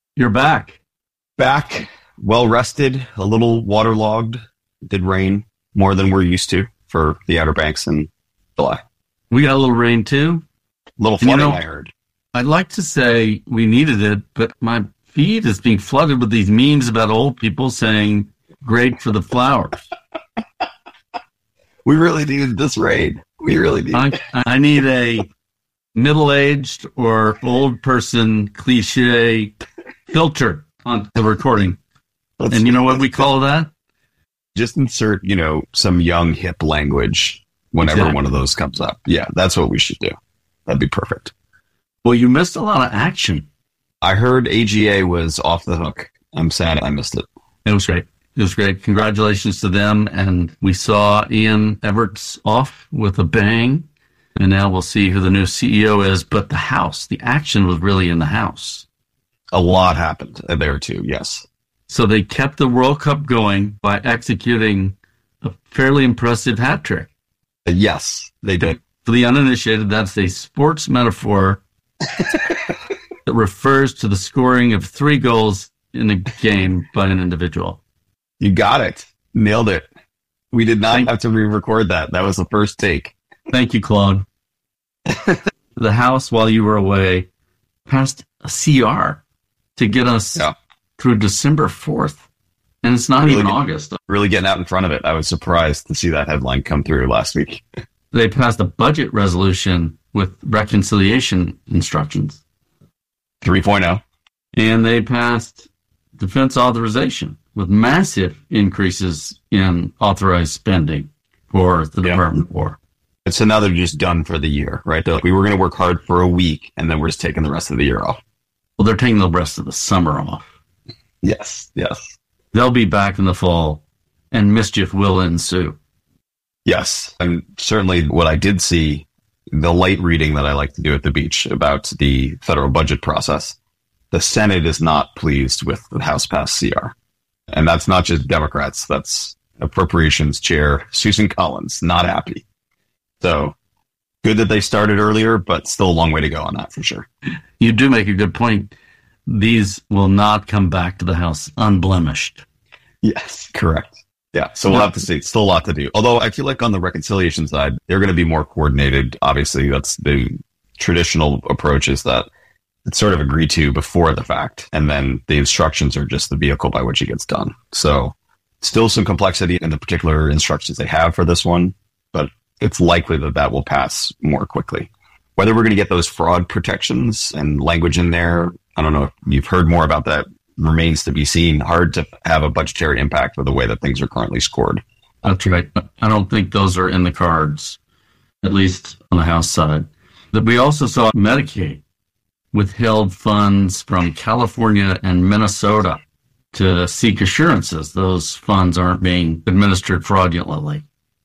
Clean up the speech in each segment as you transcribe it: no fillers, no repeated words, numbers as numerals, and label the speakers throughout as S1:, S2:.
S1: You're back.
S2: Back, well rested, a little waterlogged. It did rain more than we're used to for the Outer Banks in July.
S1: We got a little rain too.
S2: A little flooding, I heard.
S1: I'd like to say we needed it, but my feed is being flooded with these memes about old people saying, great for the flowers.
S2: We really needed this rain. We really need.
S1: I need a middle-aged or old person cliche filter on the recording. And you know what we call that?
S2: Just insert, some young hip language whenever one of those comes up. Yeah, that's what we should do. That'd be perfect.
S1: Well, you missed a lot of action.
S2: I heard AGA was off the hook. I'm sad I missed it.
S1: It was great. It was great. Congratulations to them. And we saw Ian Everts off with a bang. And now we'll see who the new CEO is. But the action was really in the House.
S2: A lot happened there too, yes.
S1: So they kept the World Cup going by executing a fairly impressive hat trick.
S2: Yes, they did.
S1: For the uninitiated, that's a sports metaphor that refers to the scoring of 3 goals in a game by an individual.
S2: You got it. Nailed it. We did not have to re-record that. That was the first take.
S1: Thank you, Claude. The House, while you were away, passed a CR to get us through December 4th. And it's not even August.
S2: Really getting out in front of it. I was surprised to see that headline come through last week.
S1: They passed a budget resolution with reconciliation instructions.
S2: 3.0.
S1: And they passed defense authorization with massive increases in authorized spending for the Department of War.
S2: It's another just done for the year, right? We were going to work hard for a week, and then we're just taking the rest of the year off.
S1: Well, they're taking the rest of the summer off.
S2: Yes.
S1: They'll be back in the fall, and mischief will ensue.
S2: Yes, and certainly what I did see, the light reading that I like to do at the beach about the federal budget process, the Senate is not pleased with the House passed CR. And that's not just Democrats, that's Appropriations Chair Susan Collins, not happy. So good that they started earlier, but still a long way to go on that for sure.
S1: You do make a good point. These will not come back to the House unblemished.
S2: Yes, correct. Yeah, so we'll have to see. It's still a lot to do. Although I feel like on the reconciliation side, they're going to be more coordinated. Obviously, that's the traditional approach, is that it's sort of agreed to before the fact, and then the instructions are just the vehicle by which it gets done. So still some complexity in the particular instructions they have for this one, but it's likely that will pass more quickly. Whether we're going to get those fraud protections and language in there, I don't know if you've heard more about that. Remains to be seen. Hard to have a budgetary impact with the way that things are currently scored.
S1: That's right. I don't think those are in the cards, at least on the House side. That we also saw Medicaid withheld funds from California and Minnesota to seek assurances those funds aren't being administered fraudulently.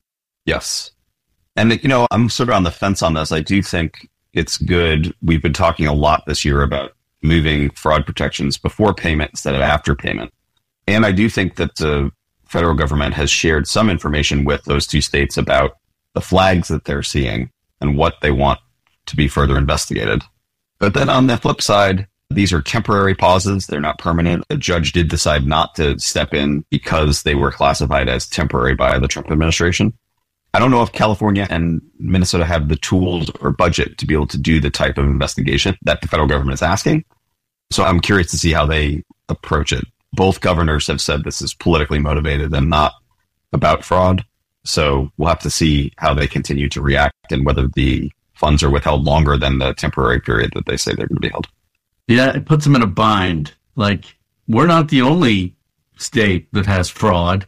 S2: Yes. And, I'm sort of on the fence on this. I do think it's good. We've been talking a lot this year about moving fraud protections before payment instead of after payment. And I do think that the federal government has shared some information with those 2 states about the flags that they're seeing and what they want to be further investigated. But then on the flip side, these are temporary pauses. They're not permanent. A judge did decide not to step in because they were classified as temporary by the Trump administration. I don't know if California and Minnesota have the tools or budget to be able to do the type of investigation that the federal government is asking. So I'm curious to see how they approach it. Both governors have said this is politically motivated and not about fraud. So we'll have to see how they continue to react and whether the funds are withheld longer than the temporary period that they say they're going to be held.
S1: Yeah, it puts them in a bind. Like, we're not the only state that has fraud.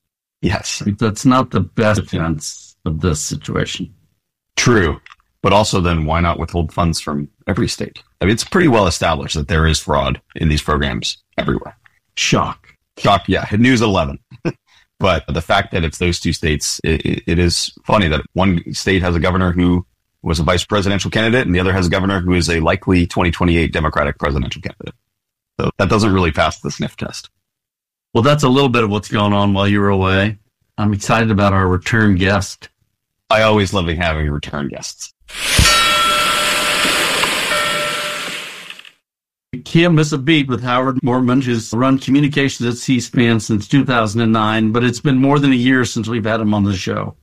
S2: Yes.
S1: That's not the best defense of this situation.
S2: True. But also then why not withhold funds from every state? I mean, it's pretty well established that there is fraud in these programs everywhere.
S1: Shock.
S2: Yeah. News 11. But the fact that it's those 2 states, it is funny that one state has a governor who was a vice presidential candidate and the other has a governor who is a likely 2028 Democratic presidential candidate. So that doesn't really pass the sniff test.
S1: Well, that's a little bit of what's going on while you were away. I'm excited about our return guest.
S2: I always love having return guests.
S1: Can't miss a beat with Howard Mortman, who's run communications at C-SPAN since 2009, but it's been more than a year since we've had him on the show.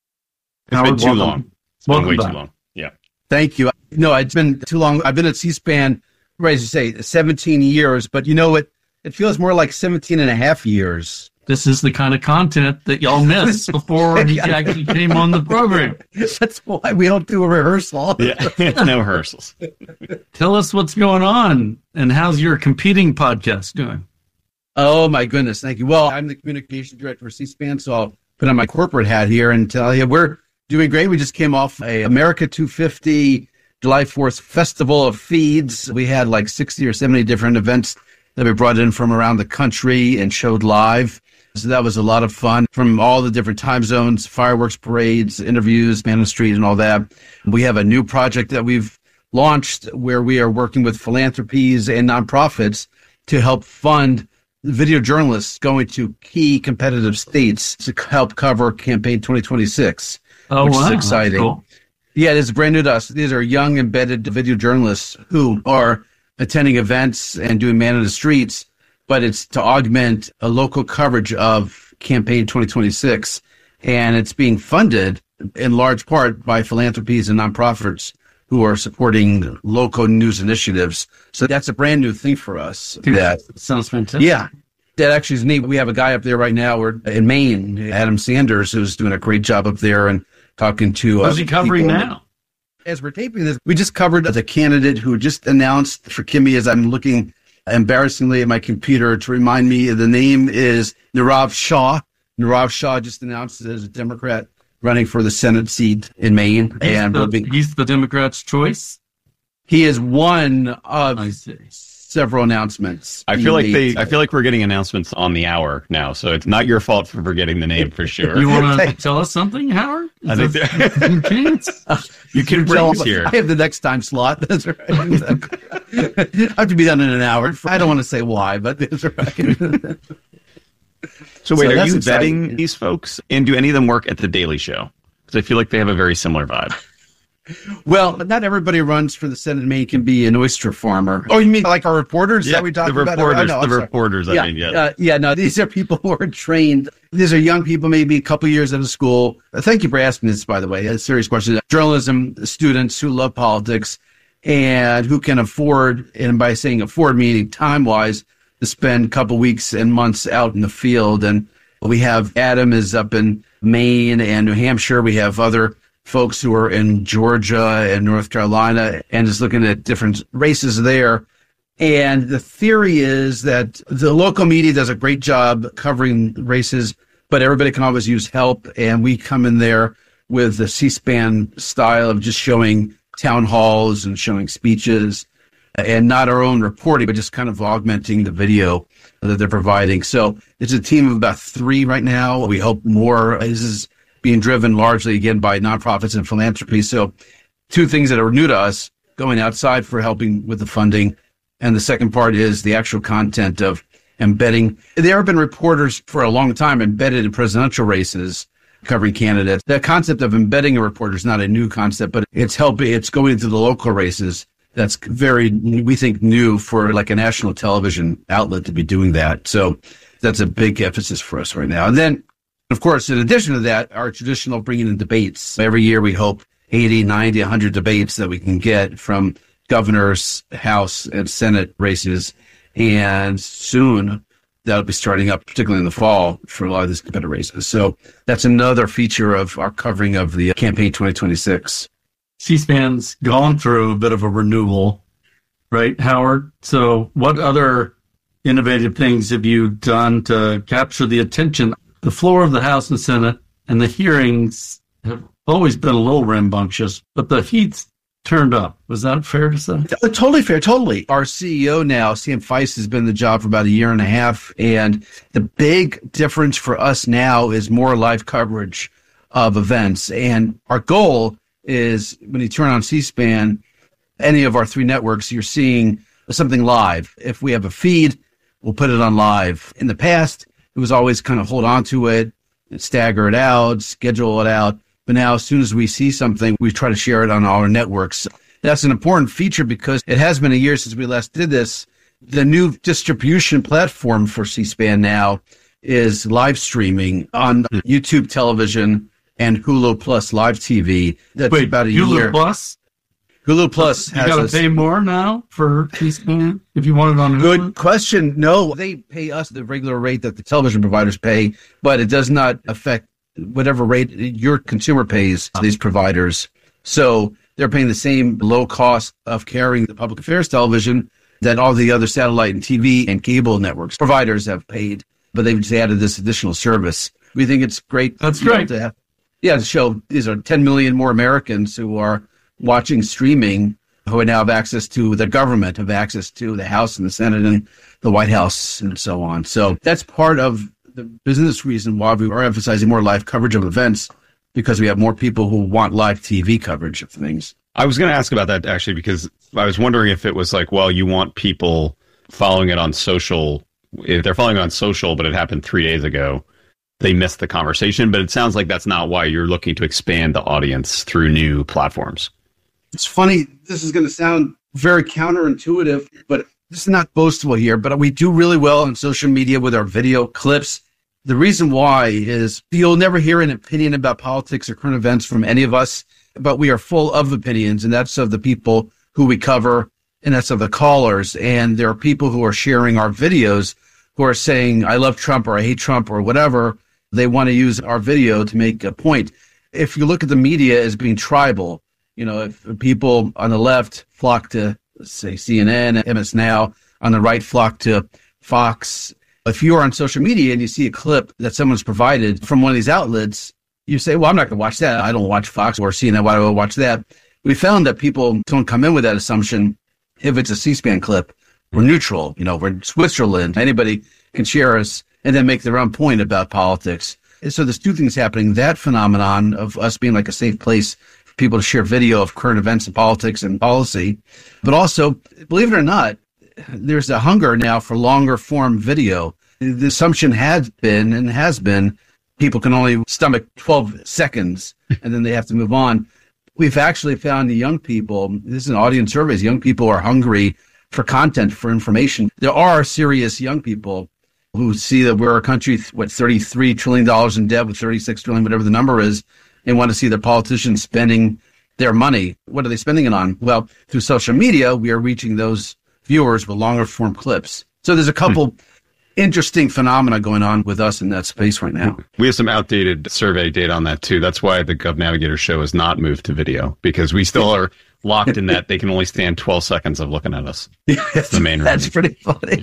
S3: It's been too long. It's been way too long. Yeah.
S4: Thank you. No, it's been too long. I've been at C-SPAN, right, as you say, 17 years, but you know what? It feels more like 17 and a half years.
S1: This is the kind of content that y'all missed before he actually came on the program.
S4: That's why we don't do a rehearsal.
S3: Yeah, no rehearsals.
S1: Tell us what's going on and how's your competing podcast doing?
S4: Oh, my goodness. Thank you. Well, I'm the communications director for C-SPAN, so I'll put on my corporate hat here and tell you we're doing great. We just came off a America 250 July 4th Festival of Feeds. We had like 60 or 70 different events that we brought in from around the country and showed live. So that was a lot of fun from all the different time zones, fireworks parades, interviews, Man on the Street and all that. We have a new project that we've launched where we are working with philanthropies and nonprofits to help fund video journalists going to key competitive states to help cover Campaign 2026, which is exciting. Cool. Yeah, this is brand new to us. These are young embedded video journalists who are attending events and doing Man on the Streets, but it's to augment a local coverage of Campaign 2026. And it's being funded in large part by philanthropies and nonprofits who are supporting local news initiatives. So that's a brand new thing for us.
S1: That sounds fantastic.
S4: Yeah. That actually is neat. We have a guy up there right now. We're in Maine, Adam Sanders, who's doing a great job up there and talking to
S1: What's he covering now?
S4: As we're taping this, we just covered the candidate who just announced for Kimmy, as I'm looking embarrassingly at my computer to remind me, the name is Nirav Shah. Nirav Shah just announced as a Democrat running for the Senate seat in Maine.
S1: He's the Democrat's choice?
S4: He is one of several announcements.
S3: I feel like we're getting announcements on the hour now, so it's not your fault for forgetting the name for sure.
S1: You want to tell us something, Howard?
S3: I think you can bring us here.
S4: I have the next time slot. That's right. I have to be done in an hour. I don't want to say why, but that's right.
S3: So wait, are you vetting these folks? And do any of them work at The Daily Show? Because I feel like they have a very similar vibe.
S4: Well, not everybody runs for the Senate in Maine can be an oyster farmer. Oh, you mean like our reporters?
S3: Yeah,
S4: that we talked
S3: about? The reporters, I mean, yeah.
S4: No, these are people who are trained. These are young people, maybe a couple years out of school. Thank you for asking this, by the way. A serious question. Journalism students who love politics and who can afford, and by saying afford, meaning time-wise, to spend a couple weeks and months out in the field. And we have Adam is up in Maine and New Hampshire. We have other folks who are in Georgia and North Carolina and just looking at different races there. And the theory is that the local media does a great job covering races, but everybody can always use help. And we come in there with the C-SPAN style of just showing town halls and showing speeches and not our own reporting, but just kind of augmenting the video that they're providing. So it's a team of about 3 right now. We hope more. This is being driven largely, again, by nonprofits and philanthropy. So 2 things that are new to us, going outside for helping with the funding. And the second part is the actual content of embedding. There have been reporters for a long time embedded in presidential races covering candidates. The concept of embedding a reporter is not a new concept, but it's going into the local races. That's very, we think, new for like a national television outlet to be doing that. So that's a big emphasis for us right now. And then, of course, in addition to that, our traditional bringing in debates. Every year we hope 80, 90, 100 debates that we can get from governors, House, and Senate races. And soon that'll be starting up, particularly in the fall, for a lot of these competitive races. So that's another feature of our covering of the campaign 2026.
S1: C-SPAN's gone through a bit of a renewal, right, Howard? So what other innovative things have you done to capture the attention? The floor of the House and Senate and the hearings have always been a little rambunctious, but the heat's turned up. Was that fair to say?
S4: Totally fair, totally. Our CEO now, Sam Feist, has been in the job for about a year and a half, and the big difference for us now is more live coverage of events. And our goal is when you turn on C-SPAN, any of our 3 networks, you're seeing something live. If we have a feed, we'll put it on live. In the past, it was always kind of hold on to it, stagger it out, schedule it out. But now, as soon as we see something, we try to share it on our networks. That's an important feature because it has been a year since we last did this. The new distribution platform for C-SPAN now is live streaming on YouTube television and Hulu Plus Live TV. That's about a
S1: Hulu
S4: year.
S1: Plus?
S4: Hulu Plus has
S1: you got to pay more now for C-SPAN if you want it on Hulu?
S4: Good question. No, they pay us the regular rate that the television providers pay, but it does not affect whatever rate your consumer pays to these providers. So they're paying the same low cost of carrying the public affairs television that all the other satellite and TV and cable networks providers have paid, but they've just added this additional service. We think it's great.
S1: That's great.
S4: To show these are 10 million more Americans who are watching streaming, who now have access to the government, have access to the House and the Senate and the White House and so on. So that's part of the business reason why we are emphasizing more live coverage of events, because we have more people who want live TV coverage of things.
S3: I was going to ask about that actually, because I was wondering if it was like, well, you want people following it on social. If they're following it on social, but it happened 3 days ago, they missed the conversation. But it sounds like that's not why you're looking to expand the audience through new platforms.
S4: It's funny. This is going to sound very counterintuitive, but this is not boastful here, but we do really well on social media with our video clips. The reason why is you'll never hear an opinion about politics or current events from any of us, but we are full of opinions, and that's of the people who we cover, and that's of the callers. And there are people who are sharing our videos who are saying, I love Trump or I hate Trump or whatever. They want to use our video to make a point. If you look at the media as being tribal, if people on the left flock to, say, CNN, MS Now, on the right flock to Fox. If you are on social media and you see a clip that someone's provided from one of these outlets, you say, well, I'm not going to watch that. I don't watch Fox or CNN. Why do I watch that? We found that people don't come in with that assumption. If it's a C-SPAN clip, we're neutral. We're in Switzerland. Anybody can share us and then make their own point about politics. And so there's two things happening. That phenomenon of us being like a safe place for people to share video of current events and politics and policy. But also, believe it or not, there's a hunger now for longer form video. The assumption has been people can only stomach 12 seconds and then they have to move on. We've actually found the young people, this is an audience surveys, young people are hungry for content, for information. There are serious young people who see that we're a country, $33 trillion in debt with 36 trillion, whatever the number is, and want to see their politicians spending their money. What are they spending it on? Well, through social media, we are reaching those viewers with longer form clips. So there's a couple interesting phenomena going on with us in that space right now.
S3: We have some outdated survey data on that too. That's why the GovNavigator show has not moved to video, because we still are locked in that they can only stand 12 seconds of looking at us. That's the main
S4: That's
S3: reason.
S4: pretty funny.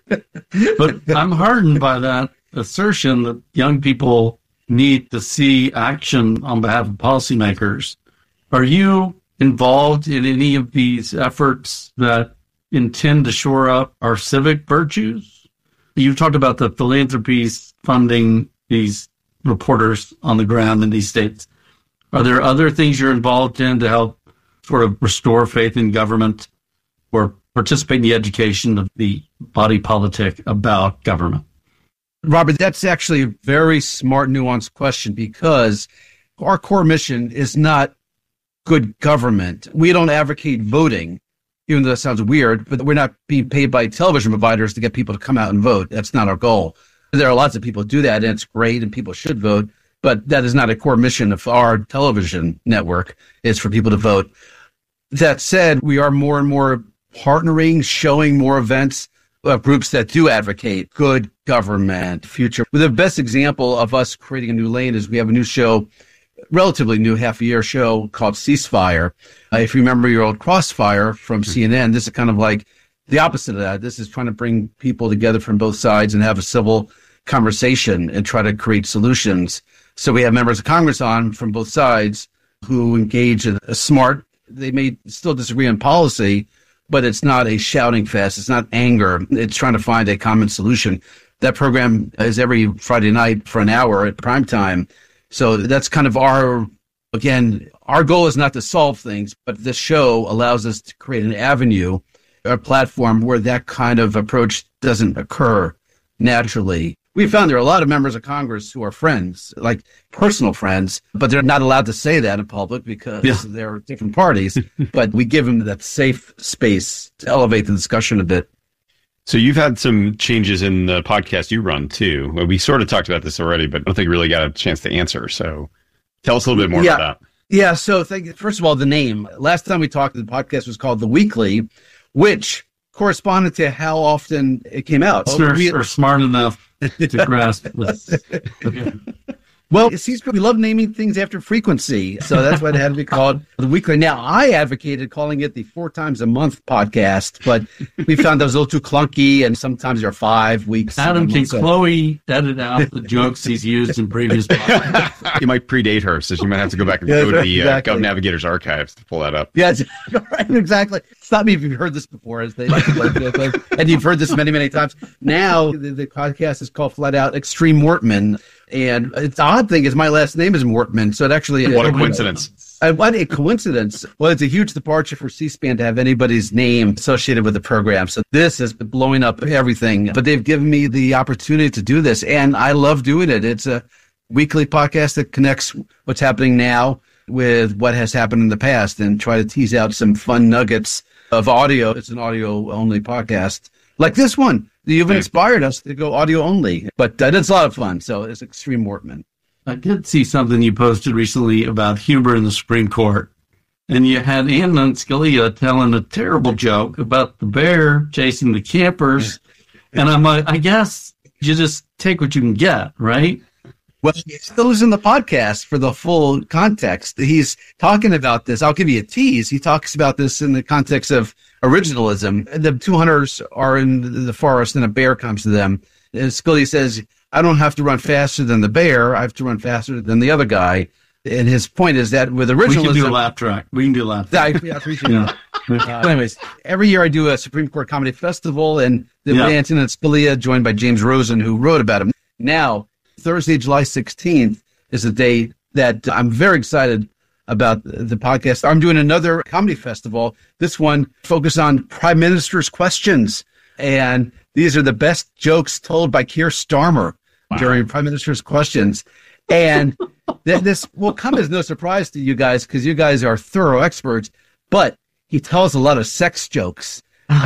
S3: Yeah.
S1: But I'm hardened by that assertion that young people need to see action on behalf of policymakers. Are you involved in any of these efforts that intend to shore up our civic virtues? You talked about the philanthropies funding these reporters on the ground in these states. Are there other things you're involved in to help sort of restore faith in government or participate in the education of the body politic about government?
S4: Robert, that's actually a very smart, nuanced question, because our core mission is not good government. We don't advocate voting, even though that sounds weird, but we're not being paid by television providers to get people to come out and vote. That's not our goal. There are lots of people who do that, and it's great, and people should vote, but that is not a core mission of our television network. It's for people to vote. That said, we are more and more partnering, showing more events of groups that do advocate good government future. The best example of us creating a new lane is we have a new show, relatively new, half-a-year show called Ceasefire. If you remember your old Crossfire from CNN, this is kind of like the opposite of that. This is trying to bring people together from both sides and have a civil conversation and try to create solutions. So we have members of Congress on from both sides who engage in a smart, they may still disagree on policy, but it's not a shouting fest. It's not anger. It's trying to find a common solution. That program is every Friday night for an hour at prime time. So that's kind of our goal is not to solve things, but this show allows us to create an avenue, a platform where that kind of approach doesn't occur naturally. we found there are a lot of members of Congress who are friends, like personal friends, but they're not allowed to say that in public because they're different parties. But we give them that safe space to elevate the discussion a bit.
S3: So you've had some changes in the podcast you run too. We sort of talked about this already, but I don't think we really got a chance to answer. So tell us a little bit more about that.
S4: Yeah. So first of all, the name. Last time we talked, the podcast was called The Weekly, which corresponded to how often it came out.
S1: Listeners are smart enough to grasp this.
S4: Well, it seems we love naming things after frequency, so that's why it had to be called The Weekly. Now, I advocated calling it the 4 times a month podcast, but we found that was a little too clunky, and sometimes there are 5 weeks.
S1: Adam, can Chloe edit out the jokes he's used in previous podcasts?
S3: You might predate her, so she might have to go back and go to the Gov Navigator's archives to pull that up.
S4: Yeah, right, exactly. Stop me if you've heard this before, as they and you've heard this many, many times. Now, the podcast is called flat out Extreme Mortman. And it's the odd thing is my last name is Mortman, so it actually...
S3: What a coincidence.
S4: What a coincidence. Well, it's a huge departure for C-SPAN to have anybody's name associated with the program. So this is blowing up everything. But they've given me the opportunity to do this, and I love doing it. It's a weekly podcast that connects what's happening now with what has happened in the past and try to tease out some fun nuggets of audio. It's an audio-only podcast, like this one. You've inspired us to go audio only, but it's a lot of fun. So it's Extreme Mortman.
S1: I did see something you posted recently about humor in the Supreme Court, and you had Anna Scalia telling a terrible joke about the bear chasing the campers, and I'm like, I guess you just take what you can get, right?
S4: Well, he still is in the podcast for the full context. He's talking about this. I'll give you a tease. He talks about this in the context of originalism. The 2 hunters are in the forest and a bear comes to them. And Scalia says, I don't have to run faster than the bear. I have to run faster than the other guy. And his point is that with originalism...
S1: We can do a laugh track.
S4: I appreciate it. Anyways, every year I do a Supreme Court Comedy Festival, and Antonin and Scalia, joined by James Rosen, who wrote about him. Now, Thursday, July 16th is the day that I'm very excited about the podcast. I'm doing another comedy festival. This one focused on Prime Minister's questions. And these are the best jokes told by Keir Starmer during Prime Minister's questions. And this will come as no surprise to you guys because you guys are thorough experts, but he tells a lot of sex jokes.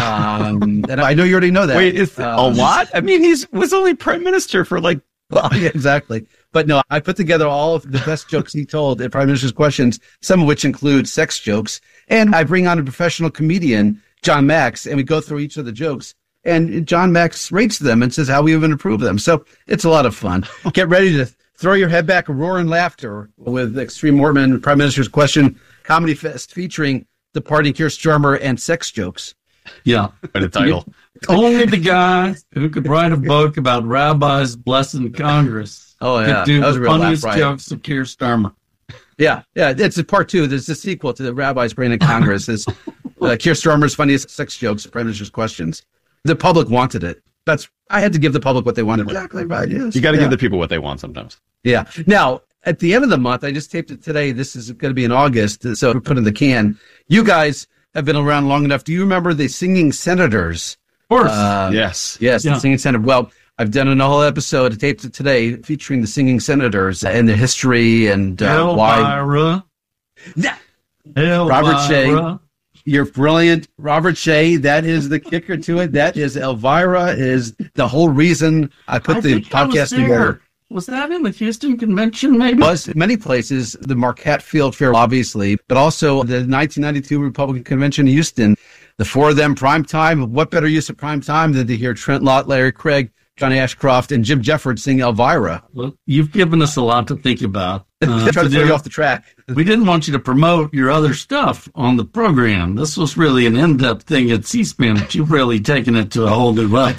S4: And I know you already know that.
S3: Wait, is a lot? I mean, was only Prime Minister for like...
S4: Well, yeah, exactly. But no, I put together all of the best jokes he told at Prime Minister's Questions, some of which include sex jokes. And I bring on a professional comedian, John Max, and we go through each of the jokes. And John Max rates them and says how we even improve them. So it's a lot of fun. Get ready to throw your head back, roar in laughter with Extreme Mortman, Prime Minister's Question, Comedy Fest featuring departing Keir Starmer and sex jokes.
S1: Yeah.
S3: By the title.
S1: Only the guy who could write a book about rabbis blessing Congress could do the funniest jokes of Keir Starmer.
S4: Yeah, it's a part 2. There's the sequel to the rabbis praying in Congress. Is Keir Starmer's funniest sex jokes, Prime Minister's Questions. The public wanted it. I had to give the public what they wanted. Exactly right. Yes.
S3: You got to give the people what they want sometimes.
S4: Yeah. Now, at the end of the month, I just taped it today. This is going to be in August, so we put in the can. You guys have been around long enough. Do you remember the Singing Senators?
S1: Of course.
S3: Yes.
S4: The Singing Senator. Well, I've done a whole episode. I taped it today featuring the Singing Senators and the history and why. Robert Shea. You're brilliant. Robert Shea, that is the kicker to it. That is Elvira, is the whole reason I put the podcast together.
S1: Was that in the Houston Convention, maybe?
S4: Was many places, the Marquette Field Fair, obviously, but also the 1992 Republican Convention in Houston. The 4 of them, prime time. What better use of prime time than to hear Trent Lott, Larry Craig, Johnny Ashcroft, and Jim Jeffords sing Elvira?
S1: Well, you've given us a lot to think about.
S4: Try to throw you off the track.
S1: We didn't want you to promote your other stuff on the program. This was really an in-depth thing at C-SPAN, but you've really taken it to a whole new level.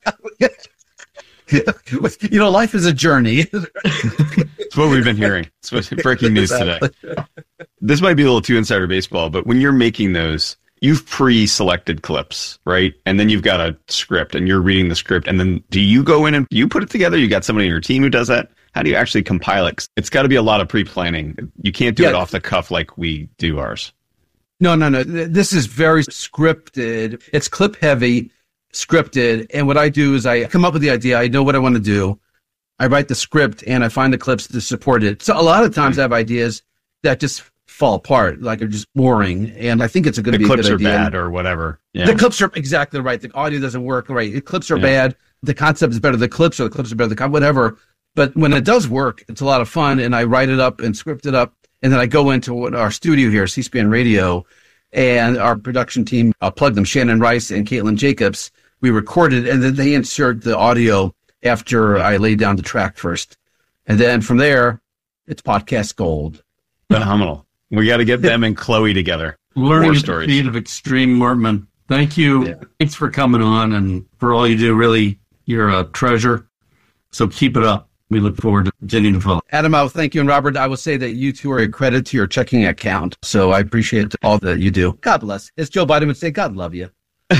S4: Life is a journey.
S3: It's what we've been hearing. It's breaking news today. This might be a little too insider baseball, but when you're making those, you've pre-selected clips, right? And then you've got a script and you're reading the script. And then do you go in and you put it together? You got somebody in your team who does that? How do you actually compile it? It's got to be a lot of pre-planning. You can't do it off the cuff like we do ours.
S4: No. This is very scripted. It's clip heavy. scripted. And what I do is I come up with the idea. I know what I want to do. I write the script and I find the clips to support it. So a lot of times I have ideas that just fall apart, like are just boring. And I think it's going to be a good idea.
S3: The clips are bad or whatever. Yeah.
S4: The clips are exactly right. The audio doesn't work right. The clips are bad. The concept is better. The clips are better. Whatever. But when it does work, it's a lot of fun. And I write it up and script it up. And then I go into our studio here, C-SPAN Radio, and our production team, I'll plug them, Shannon Rice and Caitlin Jacobs. We recorded, and then they insert the audio after I lay down the track first. And then from there, it's podcast gold.
S3: Phenomenal. We got to get them and Chloe together.
S1: Learning at the feet of Extreme Mortman. Thank you. Yeah. Thanks for coming on and for all you do. Really, you're a treasure. So keep it up. We look forward to continuing to follow.
S4: Adam, thank you. And Robert, I will say that you two are a credit to your checking account. So I appreciate all that you do. God bless. As Joe Biden would say, God love you.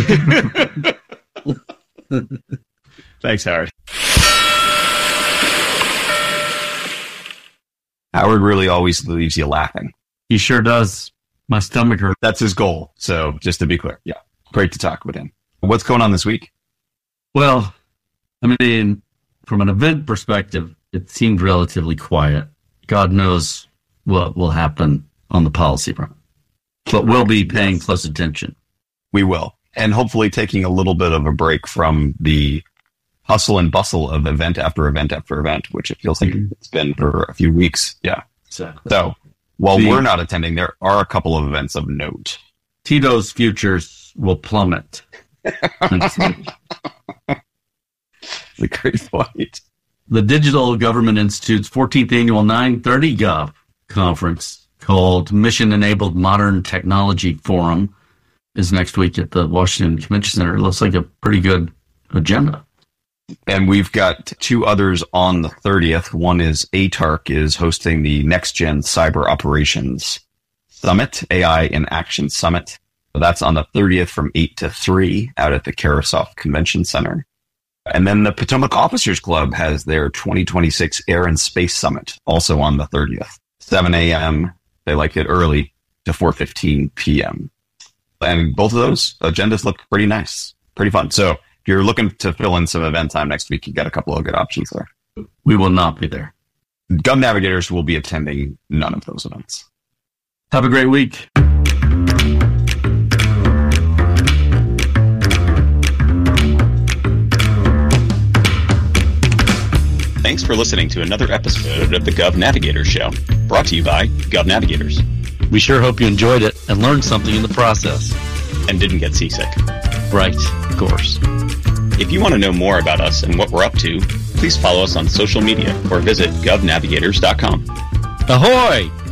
S3: Thanks, Howard.
S2: Howard really always leaves you laughing.
S1: He sure does. My stomach hurts.
S2: That's his goal. So just to be clear, yeah, great to talk with him. What's going on this week?
S1: Well, I mean, from an event perspective, it seemed relatively quiet. God knows what will happen on the policy front. But we'll be paying close attention.
S2: We will. And hopefully taking a little bit of a break from the hustle and bustle of event after event after event, which it feels like it's been for a few weeks. Yeah.
S1: Exactly.
S2: So while we're not attending, there are a couple of events of note.
S1: Tito's futures will plummet.
S2: The great point.
S1: The Digital Government Institute's 14th annual 930 Gov conference called Mission Enabled Modern Technology Forum is next week at the Washington Convention Center. It looks like a pretty good agenda.
S2: And we've got two others on the 30th. One is ATARC is hosting the Next Gen Cyber Operations Summit, AI in Action Summit. So that's on the 30th from 8 to 3 out at the Karasoff Convention Center. And then the Potomac Officers Club has their 2026 Air and Space Summit, also on the 30th, 7 a.m. They like it early to 4:15 p.m. And both of those agendas look pretty nice, pretty fun. So if you're looking to fill in some event time next week, you got a couple of good options there.
S1: We will not be there.
S2: Gov Navigators will be attending none of those events.
S1: Have a great week.
S3: Thanks for listening to another episode of the Gov Navigators Show, brought to you by Gov Navigators.
S1: We sure hope you enjoyed it and learned something in the process.
S3: And didn't get seasick.
S1: Right, of course.
S3: If you want to know more about us and what we're up to, please follow us on social media or visit govnavigators.com.
S1: Ahoy!